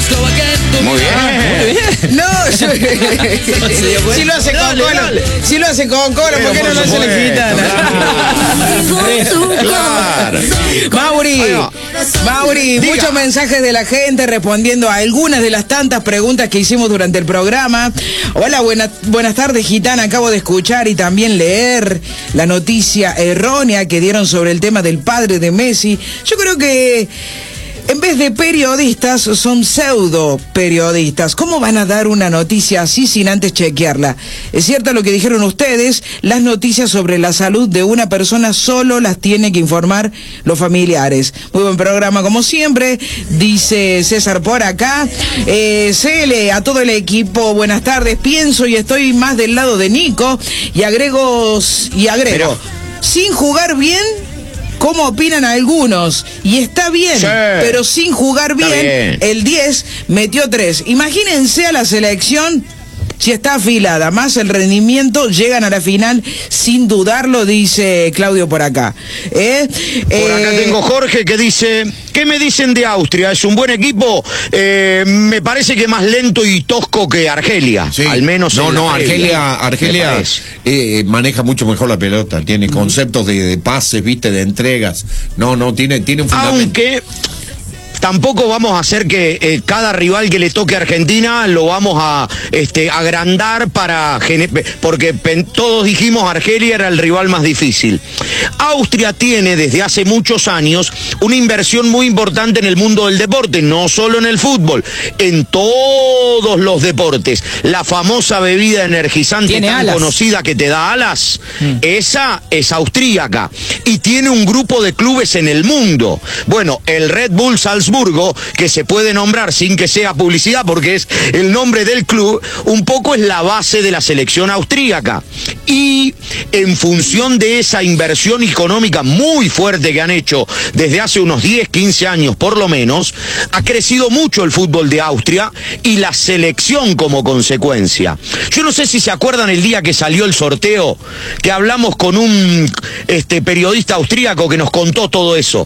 Muy bien. No, si lo hace con Colo, si lo hace con Colo, ¿por qué no lo hace la Gitana? Claro. Mauri, Diga. muchos mensajes de la gente respondiendo a algunas de las tantas preguntas que hicimos durante el programa. Hola, buenas tardes, Gitana. Acabo de escuchar y también leer la noticia errónea que dieron sobre el tema del padre de Messi. Yo creo que en vez de periodistas, son pseudo periodistas. ¿Cómo van a dar una noticia así sin antes chequearla? Es cierto lo que dijeron ustedes, las noticias sobre la salud de una persona solo las tienen que informar los familiares. Muy buen programa como siempre, dice César por acá. Cele, a todo el equipo, buenas tardes. Pienso y estoy más del lado de Nico y agrego, Pero, sin jugar bien, ¿cómo opinan algunos? Y está bien, sí, pero sin jugar bien, el 10 metió 3. Imagínense a la selección si está afilada, más el rendimiento, llegan a la final sin dudarlo, dice Claudio por acá. Por acá tengo Jorge que dice, ¿qué me dicen de Austria? ¿Es un buen equipo? Me parece que más lento y tosco que Argelia. Sí. Al menos Argelia maneja mucho mejor la pelota, tiene conceptos de pases, viste, de entregas. No, tiene un fundamento. Aunque tampoco vamos a hacer que cada rival que le toque a Argentina lo vamos a agrandar porque todos dijimos Argelia era el rival más difícil. Austria tiene desde hace muchos años una inversión muy importante en el mundo del deporte, no solo en el fútbol, en todos los deportes. La famosa bebida energizante tan conocida que te da alas, esa es austríaca y tiene un grupo de clubes en el mundo. Bueno, el Red Bull Salzburgo, que se puede nombrar sin que sea publicidad porque es el nombre del club, un poco es la base de la selección austríaca. Y en función de esa inversión económica muy fuerte que han hecho desde hace unos 10, 15 años por lo menos, ha crecido mucho el fútbol de Austria y la selección como consecuencia. Yo no sé si se acuerdan el día que salió el sorteo, que hablamos con un periodista austríaco que nos contó todo eso,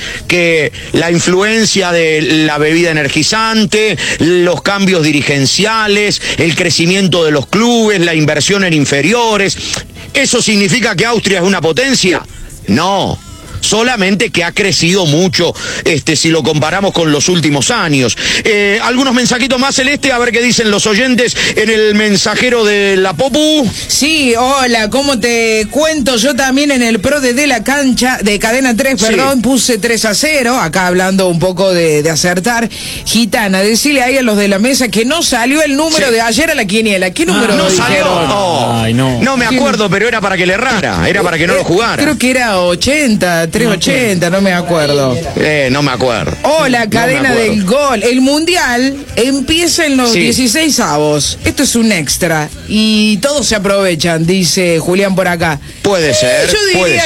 que la influencia de la bebida energizante, los cambios dirigenciales, el crecimiento de los clubes, la inversión en inferiores. ¿Eso significa que Austria es una potencia? No. Solamente que ha crecido mucho, si lo comparamos con los últimos años. Algunos mensajitos más, Celeste, a ver qué dicen los oyentes en el mensajero de la Popu. Sí, hola, ¿cómo te cuento? Yo también en el pro de la cancha, de Cadena 3, perdón, puse 3-0, acá hablando un poco de acertar. Gitana, decirle ahí a los de la mesa que no salió el número de ayer a la quiniela. ¿Qué número no dijeron? salió? Ay, no. No me acuerdo, pero era para que le errara, era para que no lo jugara. Creo que era 80, 380, no me acuerdo. No me acuerdo. Hola, cadena del gol. El mundial empieza en los 16avos. Esto es un extra y todos se aprovechan, dice Julián por acá. Puede ser. Yo diría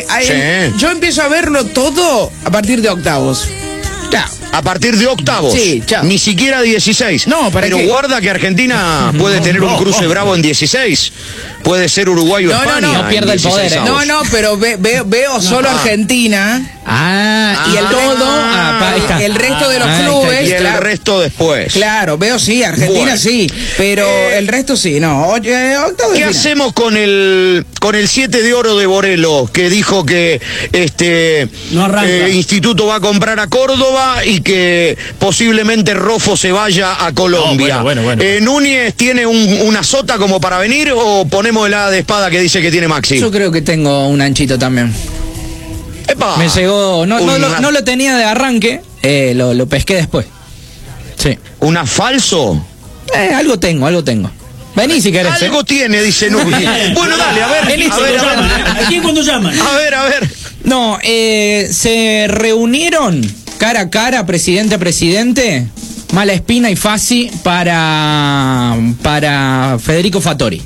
que yo empiezo a verlo todo a partir de octavos. Ya, a partir de octavos. Sí, chao. Ni siquiera 16. No, ¿para pero qué? guarda que Argentina puede tener un cruce bravo en 16. Puede ser Uruguay o España. No pierde el poder. No, pero veo solo Argentina. Y el todo. El resto de los clubes. Y el resto después. Claro, veo Argentina sí, pero el resto sí, no. Octavos. ¿Qué hacemos con el 7 de oro de Borelo, que dijo que Instituto va a comprar a Córdoba y que posiblemente Rofo se vaya a Colombia? Bueno. ¿Núñez tiene una sota como para venir o ponemos el hada de espada que dice que tiene Maxi? Yo creo que tengo un anchito también. ¡Epa! Me llegó, no lo tenía de arranque, lo pesqué después. Sí. ¿Una falso? Algo tengo. Vení si querés. Algo tiene, dice Núñez. Bueno, dale, a ver. Vení, ¿A quién cuando llaman? A ver. No, se reunieron cara a cara, presidente a presidente, Malaspina y Fassi para Federico Fattori.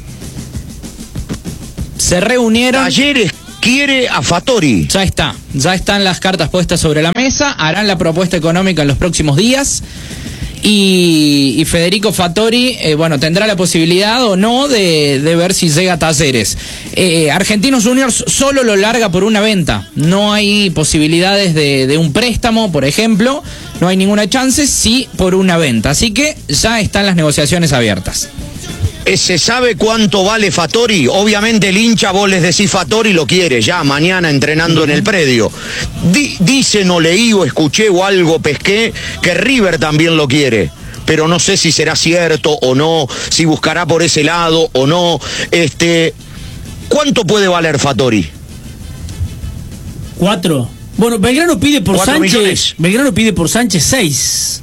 Se reunieron. Talleres quiere a Fattori. Ya están las cartas puestas sobre la mesa, harán la propuesta económica en los próximos días y Federico Fattori, bueno, tendrá la posibilidad o no de ver si llega a Talleres. Argentinos Juniors solo lo larga por una venta, no hay posibilidades de un préstamo, por ejemplo, no hay ninguna chance, sí por una venta, así que ya están las negociaciones abiertas. ¿Se sabe cuánto vale Fattori? Obviamente el hincha, vos les decís Fattori, lo quiere ya mañana entrenando en el predio. Dicen o leí o escuché o algo pesqué que River también lo quiere. Pero no sé si será cierto o no, si buscará por ese lado o no. ¿Cuánto puede valer Fattori? 4. Bueno, Belgrano pide por Sánchez. Millones. Belgrano pide por Sánchez 6.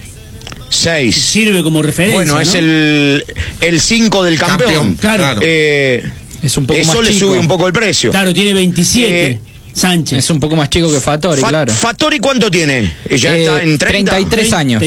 6. Sirve como referencia. Bueno, ¿no? Es el 5 del campeón. Claro. Es un poco eso más le chico. Sube un poco el precio. Claro, tiene 27. Sánchez. Es un poco más chico que Fattori, claro. ¿Fattori cuánto tiene? ¿Ya está en 30? 33 años.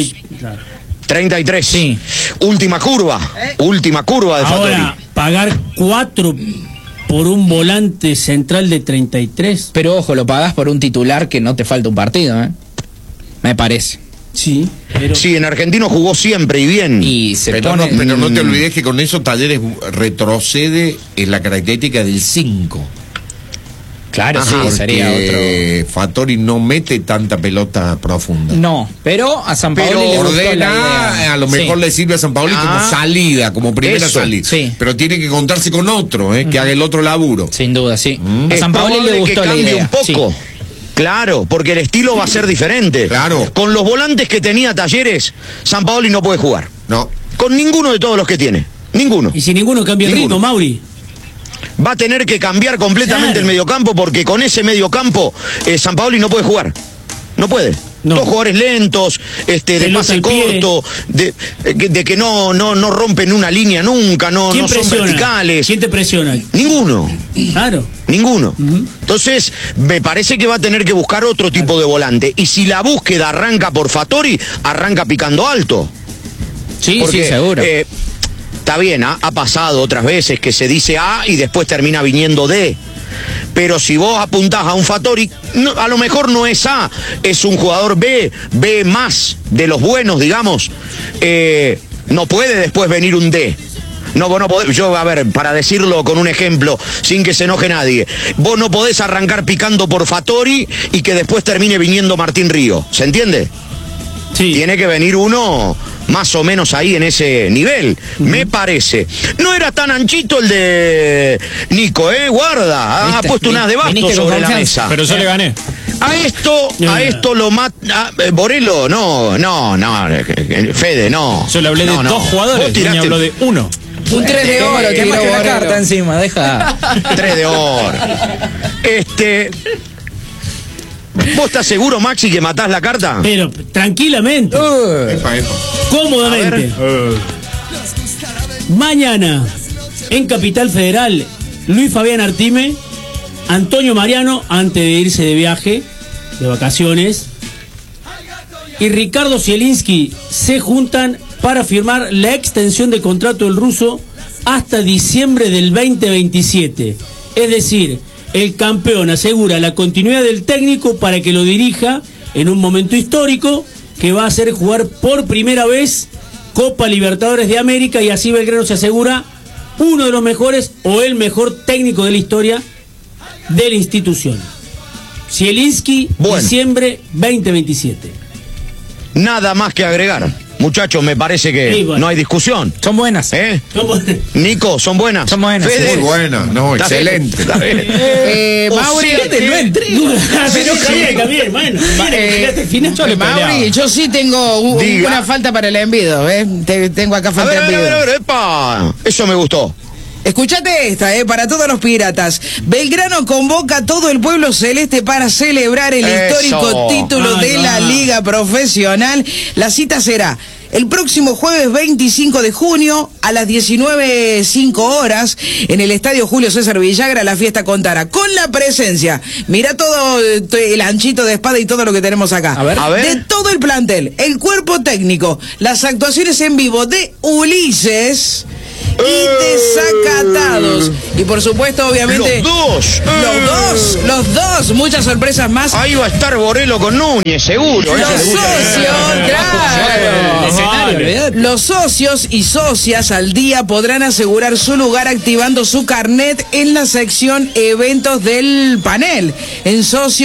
33. Sí. Última curva. Última curva de Fattori. Ahora, pagar 4 por un volante central de 33. Pero ojo, lo pagás por un titular que no te falta un partido, me parece. Sí, pero... Sí, en Argentino jugó siempre y bien. Y pero no te olvides que con eso Talleres retrocede en la característica del 5. Claro, Ajá, sí, sería otro. Fattori no mete tanta pelota profunda. No, pero a San Paoli le gustó la idea. Ordena, a lo mejor le sirve a San Paoli como salida, como primera salida. Sí. Pero tiene que contarse con otro, que haga el otro laburo. Sin duda, sí. A Es San Paoli le gustó que la cambie idea. un poco. Sí. Claro, porque el estilo va a ser diferente. Claro. Con los volantes que tenía Talleres, San Paoli no puede jugar. No. Con ninguno de todos los que tiene. Ninguno. Y si ninguno cambia el ritmo, Mauri. Va a tener que cambiar completamente el mediocampo porque con ese mediocampo San Paoli no puede jugar. No puede. No. Todos jugadores lentos, de pase corto, de que no rompen una línea nunca, no son verticales. ¿Quién te presiona? Ninguno. Claro. Ninguno. Entonces, me parece que va a tener que buscar otro tipo de volante. Y si la búsqueda arranca por Fattori, arranca picando alto. Sí, Porque, sí, seguro. Está bien, ha pasado otras veces que se dice A y después termina viniendo D. Pero si vos apuntás a un Fattori, a lo mejor no es A, es un jugador B más de los buenos, digamos. No puede después venir un D. No, vos no podés, yo, a ver, para decirlo con un ejemplo, sin que se enoje nadie, vos no podés arrancar picando por Fattori y que después termine viniendo Martín Río, ¿se entiende? Sí. Tiene que venir uno más o menos ahí en ese nivel, me parece. No era tan anchito el de Nico, guarda, ha puesto unas de basto sobre la mesa. Pero yo le gané. A esto lo mata. Borelo, no, Fede, no. Yo le hablé de 2 jugadores y me habló de 1. Un 3 de oro, que más que la Borelo. carta encima, deja. 3 de oro. ¿Vos estás seguro, Maxi, que matás la carta? Pero tranquilamente, Epa. cómodamente. Mañana, en Capital Federal, Luis Fabián Artime, Antonio Mariano, antes de irse de viaje, de vacaciones, y Ricardo Zielinski se juntan para firmar la extensión de contrato del ruso hasta diciembre del 2027. Es decir, el campeón asegura la continuidad del técnico para que lo dirija en un momento histórico que va a hacer jugar por primera vez Copa Libertadores de América, y así Belgrano se asegura uno de los mejores o el mejor técnico de la historia de la institución. Zielinski, diciembre 2027. Nada más que agregar. Muchachos, me parece que Sí, bueno. no hay discusión. Son buenas. Nico, ¿son buenas? Son buenas. Fede, Muy buena, no, está bien, excelente. está bien. Mauri, También, bueno. Mauri, yo sí tengo una falta para el envido, tengo acá A falta de ver, envido. epa. Eso me gustó. Escuchate esta, para todos los piratas. Belgrano convoca a todo el pueblo celeste para celebrar el histórico título de la Liga Profesional. La cita será el próximo jueves 25 de junio a las 19:05 horas en el Estadio Julio César Villagra. La fiesta contará con la presencia, mira todo el anchito de espada y todo lo que tenemos acá, A ver. de todo el plantel, el cuerpo técnico, las actuaciones en vivo de Ulises y desacatados. Y por supuesto, obviamente... Los dos, muchas sorpresas más. Ahí va a estar Borelo con Núñez, seguro. Los socios, claro. Los socios y socias al día podrán asegurar su lugar activando su carnet en la sección eventos del panel, en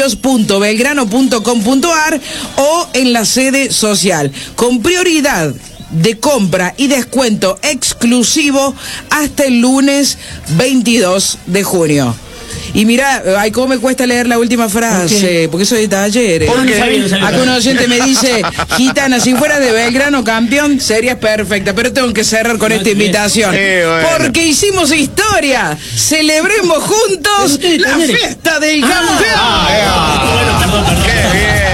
socios.belgrano.com.ar o en la sede social, con prioridad de compra y descuento exclusivo hasta el lunes 22 de junio. Y mira, ay, cómo me cuesta leer la última frase, porque soy de talleres. Acá un oyente me dice, Gitana, si fueras de Belgrano campeón, serías perfecta, pero tengo que cerrar con esta invitación. Bueno. Porque hicimos historia. Celebremos juntos la fiesta del campeón. ¡Qué bien!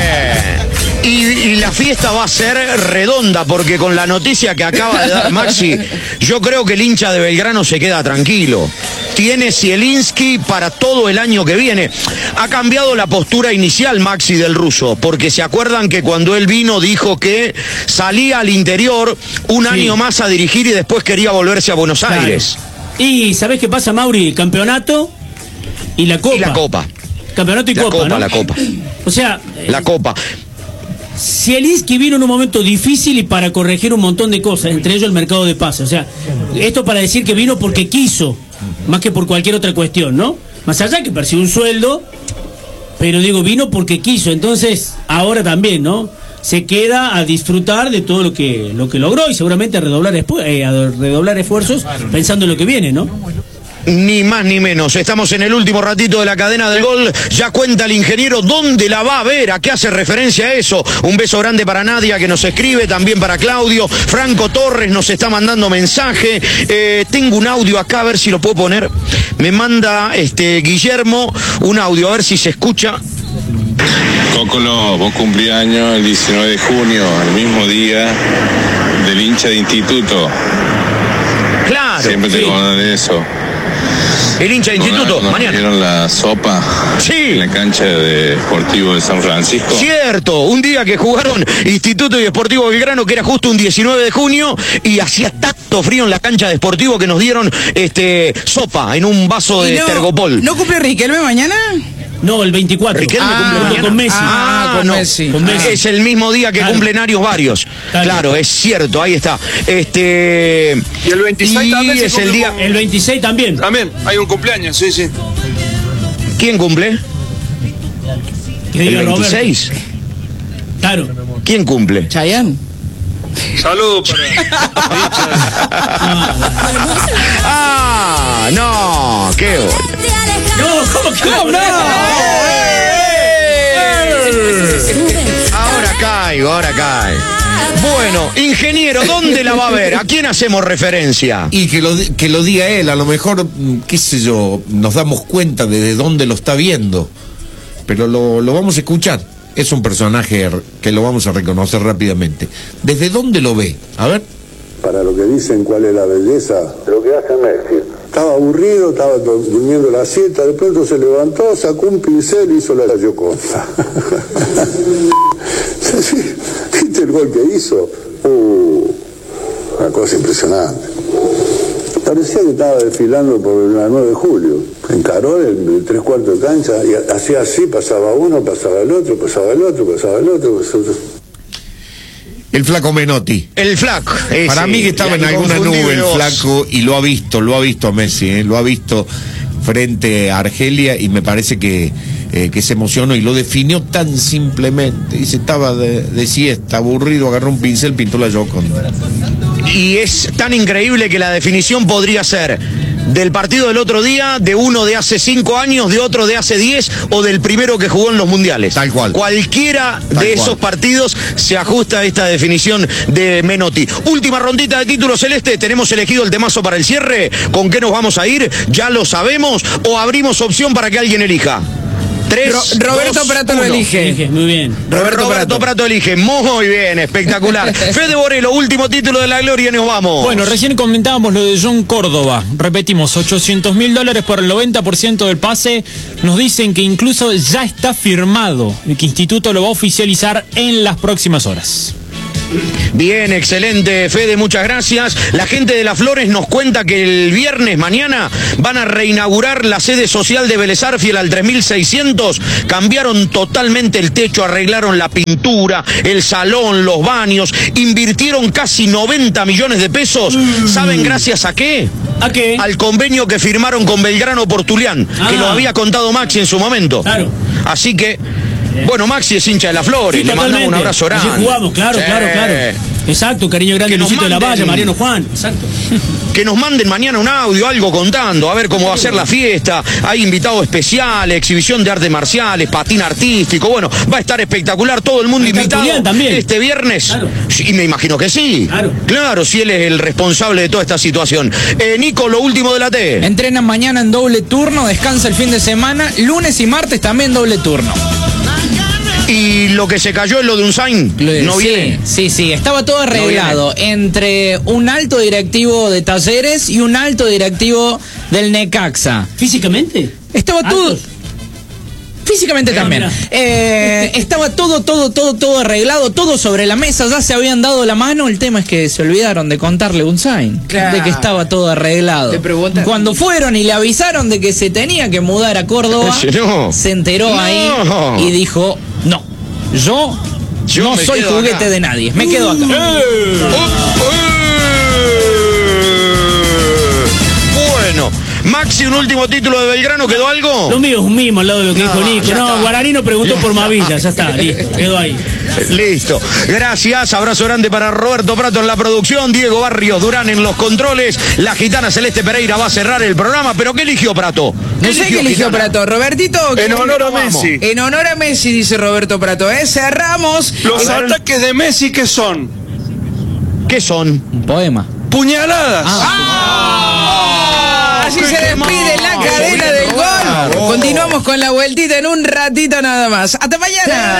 Y la fiesta va a ser redonda, porque con la noticia que acaba de dar Maxi, yo creo que el hincha de Belgrano se queda tranquilo. Tiene Zielinski para todo el año que viene. Ha cambiado la postura inicial, Maxi, del ruso, porque se acuerdan que cuando él vino dijo que salía al interior un año más a dirigir y después quería volverse a Buenos Aires. Y ¿sabés qué pasa, Mauri? Campeonato y la Copa. Y la Copa. Campeonato y La Copa, Copa, ¿no? la Copa. O sea... La Copa. Zielinski vino en un momento difícil y para corregir un montón de cosas, entre ellos el mercado de pases. O sea, esto para decir que vino porque quiso, más que por cualquier otra cuestión, ¿no? Más allá que percibió un sueldo, pero digo, vino porque quiso. Entonces, ahora también, ¿no? Se queda a disfrutar de todo lo que logró y seguramente a redoblar esfuerzos pensando en lo que viene, ¿no? Ni más ni menos. Estamos en el último ratito de la cadena del gol. Ya cuenta el ingeniero dónde la va a ver, a qué hace referencia a eso. Un beso grande para Nadia que nos escribe, también para Claudio. Franco Torres nos está mandando mensaje. Tengo un audio acá, a ver si lo puedo poner. Me manda Guillermo un audio, a ver si se escucha. Cocolo, vos cumplís años el 19 de junio, el mismo día del hincha de instituto. Claro. Siempre te acuerdas de eso. El hincha de instituto, mañana. ¿Vieron la sopa? Sí. En la cancha de Deportivo de San Francisco. Cierto, un día que jugaron Instituto y Deportivo Belgrano, que era justo un 19 de junio, y hacía tanto frío en la cancha de Deportivo que nos dieron sopa en un vaso de Tergopol. ¿No cumple Riquelme mañana? No, el 24. Riquelme cumple mañana. Con Messi. Con Messi. Con Messi. Es el mismo día que cumplen varios. Claro, es cierto, ahí está. Y el 26 también es el día. El 26 también. También, hay un cumpleaños, sí. ¿Quién cumple? ¿El 26? Claro. ¿Quién cumple? Chayanne. Saludos Ah, no, qué gol. No, ¿cómo no? Ahora cae. Bueno, ingeniero, ¿dónde la va a ver? ¿A quién hacemos referencia? Y que lo diga él, a lo mejor, qué sé yo, nos damos cuenta de dónde lo está viendo, pero lo vamos a escuchar. Es un personaje que lo vamos a reconocer rápidamente. ¿Desde dónde lo ve? A ver. Para lo que dicen cuál es la belleza de lo que hace Messi. Estaba aburrido, estaba durmiendo la siesta, de pronto se levantó, sacó un pincel y hizo la Gioconda. ¿Viste el gol que hizo? Una cosa impresionante. Parecía que estaba desfilando por la 9 de julio. Encaró el 3/4 de cancha y hacía así, pasaba uno, pasaba el otro, pasaba el otro, pasaba el otro. El flaco Menotti. El flaco. Para mí que estaba en alguna nube el flaco y lo ha visto a Messi, lo ha visto frente a Argelia y me parece que se emocionó y lo definió tan simplemente. Dice, estaba de siesta, aburrido, agarró un pincel, pintó la Gioconda. Y es tan increíble que la definición podría ser del partido del otro día, de uno de hace 5 años, de otro de hace 10 o del primero que jugó en los mundiales. Tal cual. Cualquiera de esos partidos se ajusta a esta definición de Menotti. Última rondita de título celeste. Tenemos elegido el temazo para el cierre. ¿Con qué nos vamos a ir? ¿Ya lo sabemos o abrimos opción para que alguien elija? 3, Roberto 2, Prato 1. lo elige. Muy bien. Roberto Prato elige. Muy bien, espectacular. Fede Borelo, último título de la gloria y nos vamos. Bueno, recién comentábamos lo de John Córdoba. Repetimos, $800.000 por el 90% del pase. Nos dicen que incluso ya está firmado y que Instituto lo va a oficializar en las próximas horas. Bien, excelente, Fede, muchas gracias. La gente de Las Flores nos cuenta que el viernes mañana van a reinaugurar la sede social de Vélez Arfiel al 3600. Cambiaron totalmente el techo, arreglaron la pintura, el salón, los baños, invirtieron casi 90 millones de pesos. ¿Saben gracias a qué? ¿A qué? Al convenio que firmaron con Belgrano Portulián, que lo había contado Maxi en su momento. Claro. Así que, bueno, Maxi es hincha de Las Flores, Sí, le mandamos un abrazo grande. Así jugamos, claro. Exacto, cariño grande, Luisito de la Valle, Mariano Juan, exacto. Que nos manden mañana un audio, algo contando, a ver cómo va a ser la fiesta. Hay invitados especiales, exhibición de artes marciales, patín artístico. Bueno, va a estar espectacular, todo el mundo invitado también. este viernes. Claro. Y me imagino que sí. Claro, si él es el responsable de toda esta situación. Nico, lo último de la T. Entrenan mañana en doble turno, descansa el fin de semana, lunes y martes también doble turno. Y lo que se cayó es lo de Unzain, ¿no viene? Sí, estaba todo arreglado entre un alto directivo de Talleres y un alto directivo del Necaxa. ¿Físicamente? Estaba todo... Físicamente también. Estaba todo arreglado, todo sobre la mesa, ya se habían dado la mano. El tema es que se olvidaron de contarle Unzain, de que estaba todo arreglado. Cuando fueron y le avisaron de que se tenía que mudar a Córdoba, se enteró ahí y dijo, no, yo no soy juguete acá de nadie, me quedo acá. Bueno, Maxi, un último título de Belgrano, ¿quedó algo? Lo mío es un mimo al lado de lo que dijo Nico. No, Guaraní no preguntó por Mavilla, ya está, listo, quedó ahí. Listo, gracias, abrazo grande para Roberto Prato en la producción, Diego Barrios Durán en los controles, la gitana Celeste Pereira va a cerrar el programa, pero ¿qué eligió Prato? No sé qué eligió Prato, Robertito. En honor a Messi. En honor a Messi, dice Roberto Prato, cerramos. Los ataques de Messi, ¿qué son? ¿Qué son? Un poema. Puñaladas. Así se despide la cadena del gol. Continuamos con la vueltita en un ratito nada más. Hasta mañana.